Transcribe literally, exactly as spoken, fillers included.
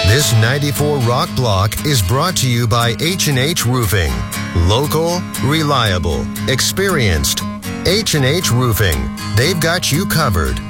This ninety-four Rock Block is brought to you by H and H Roofing. Local, reliable, experienced. H and H Roofing. They've got you covered.